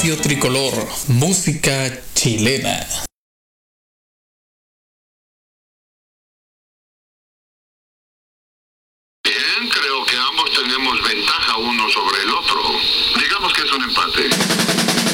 Radio Tricolor, música chilena. Bien, creo que ambos tenemos ventaja uno sobre el otro. Digamos que es un empate.